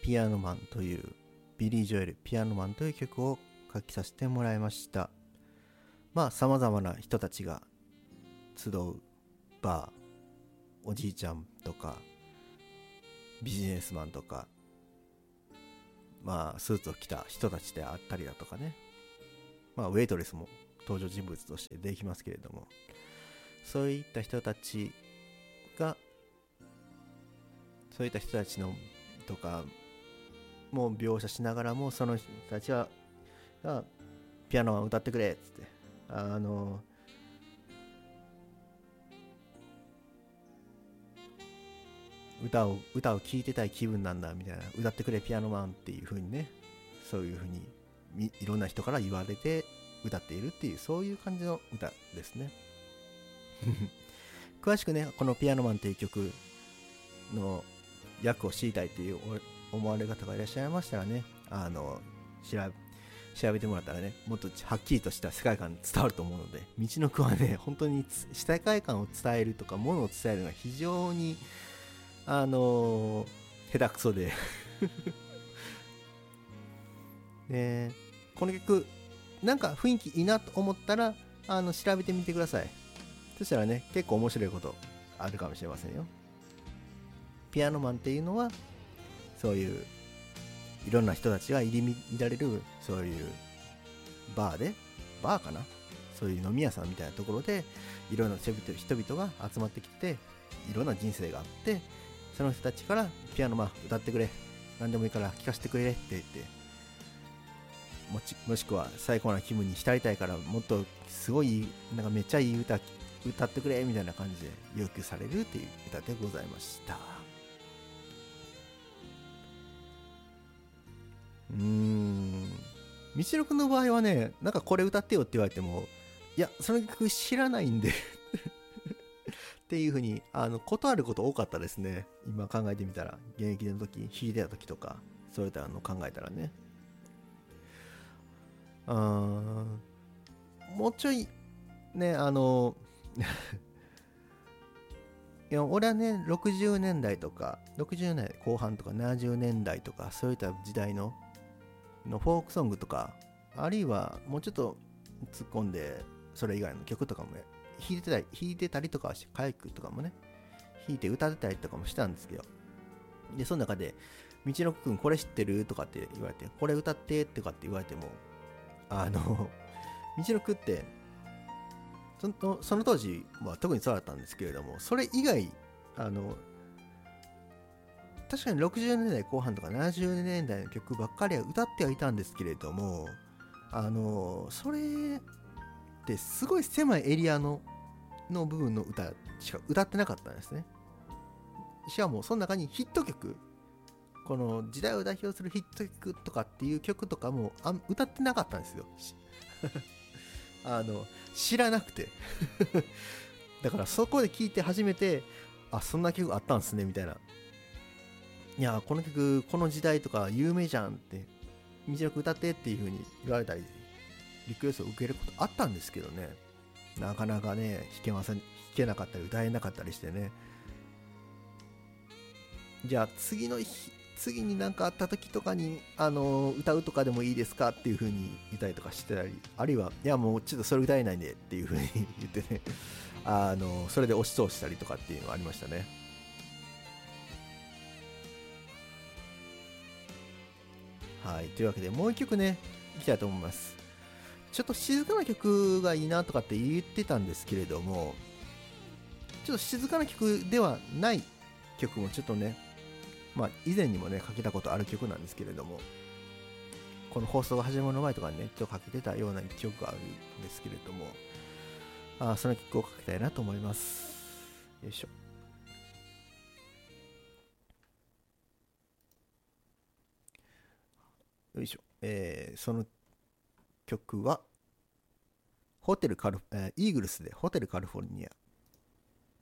ピアノマンというビリー・ジョエルピアノマンという曲を書きさせてもらいました。まあさまざまな人たちが集うバー、おじいちゃんとかビジネスマンとか、まあスーツを着た人たちであったりだとかね、まあウェイトレスも登場人物としてできますけれども、そういった人たちがそういった人たちのとかも描写しながらも、その人たちがピアノを歌ってくれっつって、歌を聴いてたい気分なんだみたいな、歌ってくれピアノマンっていう風にね、そういう風にいろんな人から言われて歌っているっていう、そういう感じの歌ですね。詳しくね、このピアノマンという曲の訳を知りたいという思われる方がいらっしゃいましたらね、調べてもらったらね、もっとはっきりとした世界観伝わると思うので、道のくはね、本当に世界観を伝えるとか物を伝えるのが非常に下手くそでで、この曲なんか雰囲気いいなと思ったら調べてみてください。そしたらね、結構面白いことあるかもしれませんよ。ピアノマンっていうのはそういういろんな人たちが入り乱れる、そういうバーかな、そういう飲み屋さんみたいなところでいろんな人々が集まってきて、いろんな人生があって、その人たちからピアノマン歌ってくれ、何でもいいから聴かせてくれって言って、もしくは最高な気分に浸りたいからもっとすごいなんかめっちゃいい歌ってくれみたいな感じで要求されるっていう歌でございました。みちろくんの場合はね、なんかこれ歌ってよって言われても、いやその曲知らないんでっていう風に断ること多かったですね。今考えてみたら、現役の時弾いてた時とかそういったの考えたらね、もうちょいね、いや俺はね、60年代とか60年代後半とか70年代とかそういった時代のフォークソングとか、あるいはもうちょっと突っ込んでそれ以外の曲とかも弾いてたりとかして、カイクとかもね弾いて歌ってたりとかもしたんですけど、でその中で道のくんこれ知ってるとかって言われて、これ歌ってとかって言われても、道のくんってその当時は特にそうだったんですけれども、それ以外確かに60年代後半とか70年代の曲ばっかりは歌ってはいたんですけれども、それってすごい狭いエリアの部分の歌しか歌ってなかったんですね。しかもその中にヒット曲、この時代を代表するヒット曲とかっていう曲とかも歌ってなかったんですよ。知らなくてだからそこで聞いて初めて、あ、そんな曲あったんすねみたいな、いやこの曲この時代とか有名じゃんって短く歌ってっていう風に言われたりリクエストを受けることあったんですけどね、なかなかね弾けなかったり歌えなかったりしてね、じゃあ次になんかあった時とかに歌うとかでもいいですかっていう風に言ったりとかしてたり、あるいはいやもうちょっとそれ歌えないんでっていう風に言ってねそれで押し通したりとかっていうのがありましたね。はい、というわけでもう一曲ねいきたいと思います。ちょっと静かな曲がいいなとかって言ってたんですけれども、ちょっと静かな曲ではない曲もちょっとね、まあ以前にもねかけたことある曲なんですけれども、この放送が始まる前とかにねちょっとかけてたような曲があるんですけれども、その曲をかけたいなと思います。よいしょ。よいしょ。その曲はイーグルスでホテルカリフォルニア。